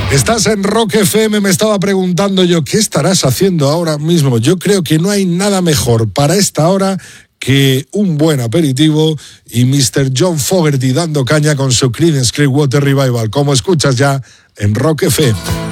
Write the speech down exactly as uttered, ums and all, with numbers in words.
Estás en Rock F M, me estaba preguntando yo, ¿qué estarás haciendo ahora mismo? Yo creo que no hay nada mejor para esta hora que un buen aperitivo y mister John Fogerty dando caña con su Creedence Clearwater Revival, como escuchas ya en Rock F M.